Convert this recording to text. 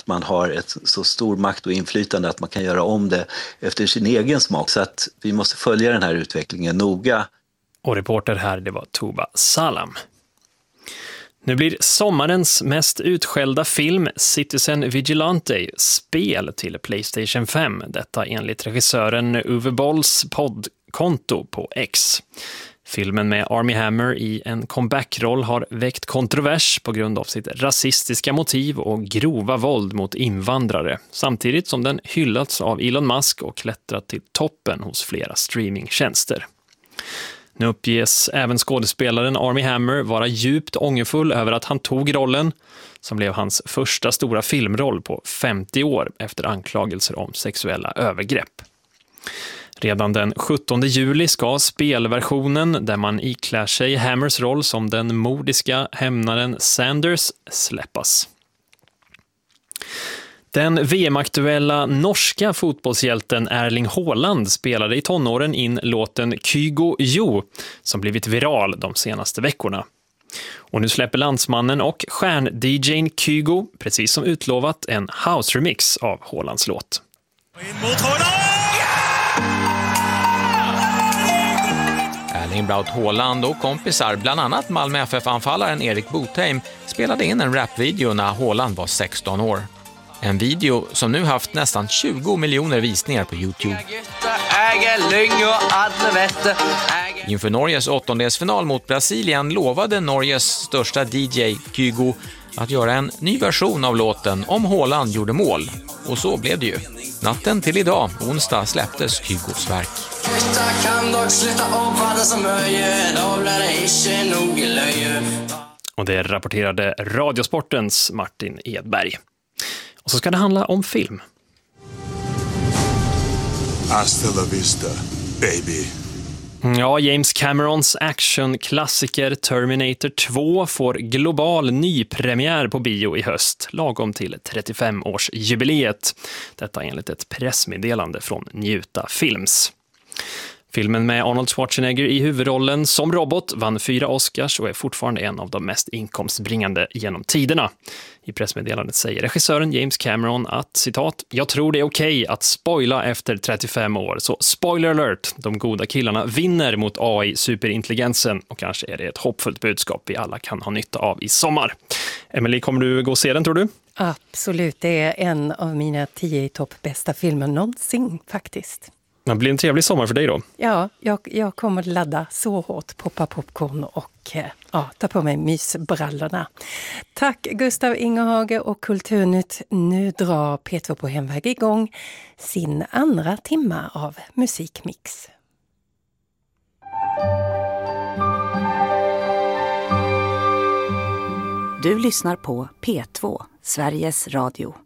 att man har ett så stor makt och inflytande att man kan göra om det efter sin egen smak. Så att vi måste följa den här utvecklingen noga. Och reporter här, det var Tuba Salam. Nu blir sommarens mest utskällda film Citizen Vigilante spel till PlayStation 5. Detta enligt regissören Uwe Bolls poddkonto på X. Filmen med Armie Hammer i en comebackroll har väckt kontrovers på grund av sitt rasistiska motiv och grova våld mot invandrare, samtidigt som den hyllats av Elon Musk och klättrat till toppen hos flera streamingtjänster. Nu uppges även skådespelaren Armie Hammer vara djupt ångerfull över att han tog rollen, som blev hans första stora filmroll på 50 år efter anklagelser om sexuella övergrepp. Redan den 17 juli ska spelversionen, där man iklär sig Hammers roll som den mordiska hämnaren Sanders, släppas. Den VM-aktuella norska fotbollshjälten Erling Haaland spelade i tonåren in låten Kygo Jo, som blivit viral de senaste veckorna. Och nu släpper landsmannen och stjärn-DJn Kygo, precis som utlovat, en house-remix av Haalands låt. Erling Braut Haaland och kompisar, bland annat Malmö FF-anfallaren Erik Botheim, spelade in en rapvideo när Haaland var 16 år. En video som nu haft nästan 20 miljoner visningar på YouTube. Inför Norges åttondelsfinal mot Brasilien lovade Norges största DJ Kygo att göra en ny version av låten om Haaland gjorde mål. Och så blev det ju. Natten till idag, onsdag, släpptes Kygos verk. Och det rapporterade Radiosportens Martin Edberg. Och så ska det handla om film. Hasta la vista, baby. Ja, James Camerons actionklassiker Terminator 2 får global nypremiär på bio i höst, lagom till 35-årsjubileet. Detta enligt ett pressmeddelande från Njuta Films. Filmen med Arnold Schwarzenegger i huvudrollen som robot vann 4 Oscars och är fortfarande en av de mest inkomstbringande genom tiderna. I pressmeddelandet säger regissören James Cameron att, citat, jag tror det är okej att spoila efter 35 år, så spoiler alert, de goda killarna vinner mot AI-superintelligensen och kanske är det ett hoppfullt budskap vi alla kan ha nytta av i sommar. Emily, kommer du gå och se den tror du? Absolut, det är en av mina 10 topp bästa filmer någonsin faktiskt. Det blir en trevlig sommar för dig då? Ja, jag kommer ladda så hårt, poppa popcorn och ta på mig mysbrallorna. Tack Gustav Ingerhage och Kulturnytt. Nu drar P2 på hemväg igång sin andra timma av musikmix. Du lyssnar på P2, Sveriges Radio.